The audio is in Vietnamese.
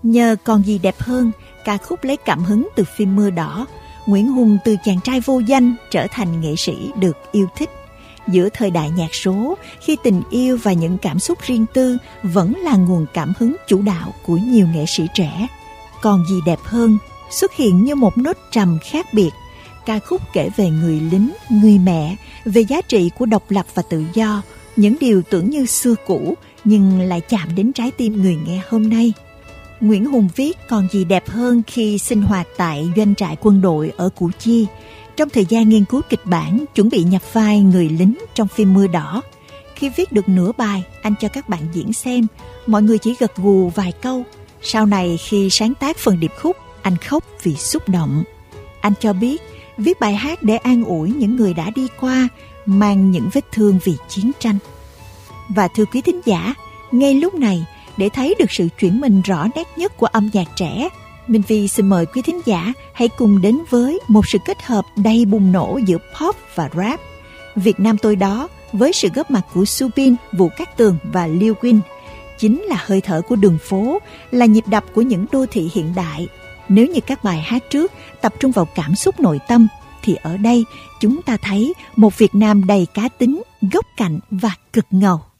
Nhờ Còn Gì Đẹp Hơn, ca khúc lấy cảm hứng từ phim Mưa Đỏ, Nguyễn Hùng từ chàng trai vô danh trở thành nghệ sĩ được yêu thích. Giữa thời đại nhạc số, khi tình yêu và những cảm xúc riêng tư vẫn là nguồn cảm hứng chủ đạo của nhiều nghệ sĩ trẻ, Còn Gì Đẹp Hơn xuất hiện như một nốt trầm khác biệt. Ca khúc kể về người lính, người mẹ, về giá trị của độc lập và tự do, những điều tưởng như xưa cũ nhưng lại chạm đến trái tim người nghe hôm nay. Nguyễn Hùng viết Còn Gì Đẹp Hơn khi sinh hoạt tại doanh trại quân đội ở Củ Chi. Trong thời gian nghiên cứu kịch bản, chuẩn bị nhập vai người lính trong phim Mưa Đỏ. Khi viết được nửa bài, anh cho các bạn diễn xem, mọi người chỉ gật gù vài câu. Sau này khi sáng tác phần điệp khúc, anh khóc vì xúc động. Anh cho biết, viết bài hát để an ủi những người đã đi qua, mang những vết thương vì chiến tranh. Và thưa quý thính giả, ngay lúc này, để thấy được sự chuyển mình rõ nét nhất của âm nhạc trẻ, Minh Vi xin mời quý thính giả hãy cùng đến với một sự kết hợp đầy bùng nổ giữa pop và rap. Việt Nam Tôi Đó với sự góp mặt của Subin, Vũ Cát Tường và Lil Wayne chính là hơi thở của đường phố, là nhịp đập của những đô thị hiện đại. Nếu như các bài hát trước tập trung vào cảm xúc nội tâm, thì ở đây chúng ta thấy một Việt Nam đầy cá tính, góc cạnh và cực ngầu.